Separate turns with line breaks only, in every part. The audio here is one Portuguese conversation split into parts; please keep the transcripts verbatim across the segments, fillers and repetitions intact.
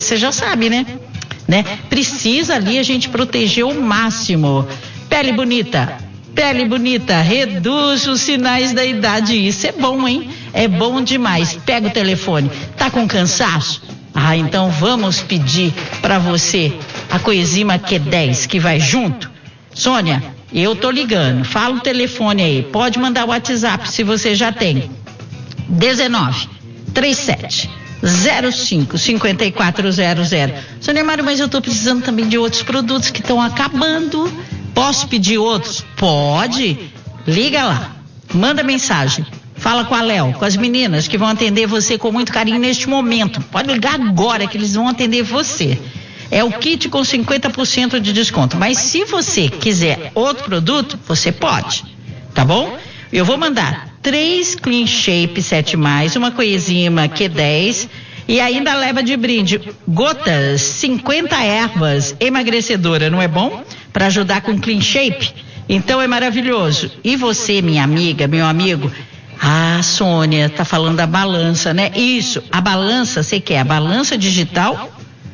você já sabe, né? né? Precisa ali a gente proteger o máximo. Pele bonita, pele bonita, reduz os sinais da idade. Isso é bom, hein? É bom demais. Pega o telefone. Tá com cansaço? Ah, então vamos pedir para você a Coenzima Q dez, que vai junto. Sônia, eu tô ligando. Fala o telefone aí. Pode mandar o WhatsApp se você já tem. dezenove, trinta e sete, zero cinco, cinquenta e quatro zero zero. Sônia Mário, mas eu tô precisando também de outros produtos que estão acabando. Posso pedir outros? Pode. Liga lá. Manda mensagem. Fala com a Léo, com as meninas que vão atender você com muito carinho neste momento. Pode ligar agora que eles vão atender você. É o kit com cinquenta por cento de desconto. Mas se você quiser outro produto, você pode. Tá bom? Eu vou mandar três Clean Shape sete mais, uma Coenzima Q dez e ainda leva de brinde gotas cinquenta ervas emagrecedora, não é bom? Para ajudar com Clean Shape. Então é maravilhoso. E você, minha amiga, meu amigo? Ah, Sônia, tá falando da balança, né? Isso, a balança, você quer a balança digital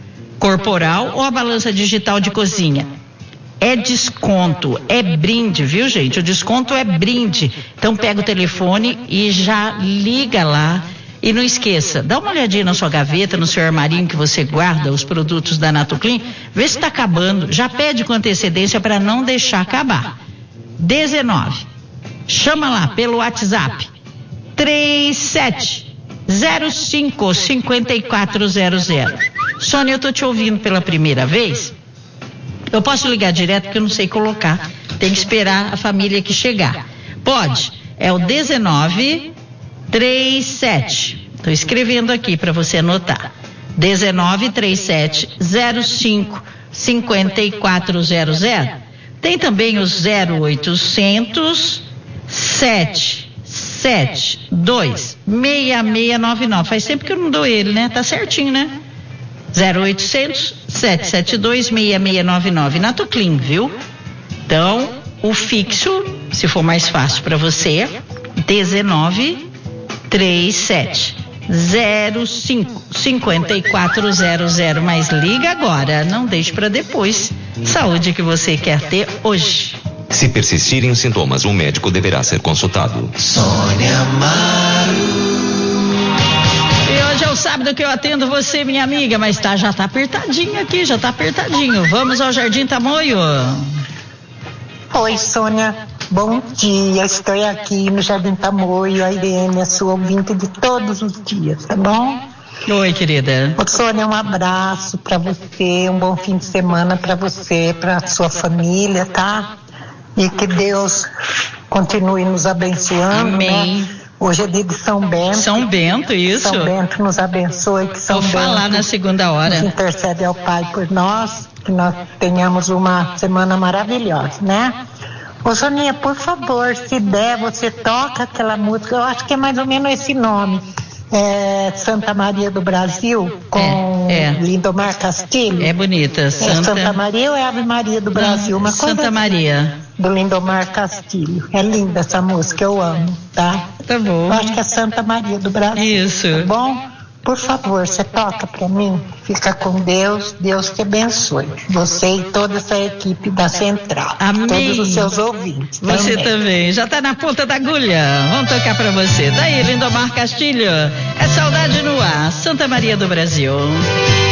corporal ou a balança digital de cozinha? É desconto, é brinde, viu, gente? O desconto é brinde. Então pega o telefone e já liga lá. E não esqueça, dá uma olhadinha na sua gaveta, no seu armarinho que você guarda os produtos da Natoclean, vê se está acabando. Já pede com antecedência para não deixar acabar. dezenove. Chama lá pelo WhatsApp. trinta e sete, zero cinco, cinquenta e quatro zero zero. Sônia, eu tô te ouvindo pela primeira vez. Eu posso ligar direto porque eu não sei colocar. Tem que esperar a família aqui chegar. Pode. É o dezenove, trinta e sete. Estou escrevendo aqui para você anotar. dezenove, trinta e sete, zero cinco, cinquenta e quatro zero zero. Tem também o zero oitocentos, sete sete dois, seis seis nove nove. Faz tempo que eu não dou ele, né? Tá certinho, né? zero oitocentos, sete sete dois, seis seis nove nove. Natoclean, viu? Então, o fixo, se for mais fácil para você, dezenove, trinta e sete, zero cinco, cinquenta e quatro zero zero. Mas liga agora, não deixe para depois. Saúde que você quer ter hoje.
Se persistirem os sintomas, o médico deverá ser consultado.
Sônia Mário.
E hoje é o sábado que eu atendo você, minha amiga, mas tá, já tá apertadinho aqui, já tá apertadinho. Vamos ao Jardim Tamoio.
Oi, Sônia. Bom dia. Estou aqui no Jardim Tamoio, a Irene, a sua ouvinte de todos os dias, tá bom?
Oi, querida.
Ô, Sônia, um abraço para você, um bom fim de semana para você, para sua família, tá? E que Deus continue nos abençoando.
Amém.
Né? Hoje é dia de São Bento.
São Bento, isso.
São Bento nos abençoe. Que São
Vou
Bento
falar na segunda hora.
nos intercede ao Pai por nós, que nós tenhamos uma semana maravilhosa, né? Ô, Soninha, por favor, se der, você toca aquela música, eu acho que é mais ou menos esse nome. É Santa Maria do Brasil, com
é, é.
Lindomar Castilho.
É bonita.
Santa... É Santa Maria ou é Ave Maria do Brasil? Uma
Santa
coisa
Maria.
Do Lindomar Castilho. É linda essa música, eu amo, tá?
Tá bom.
Eu acho que é Santa Maria do Brasil.
Isso.
Tá bom? Por favor, você toca pra mim. Fica com Deus. Deus te abençoe. Você e toda essa equipe da Central.
Amém.
Todos os seus ouvintes.
Você também. também. Já tá na ponta da agulha. Vamos tocar pra você. Daí, Lindomar Castilho. É saudade no ar. Santa Maria do Brasil.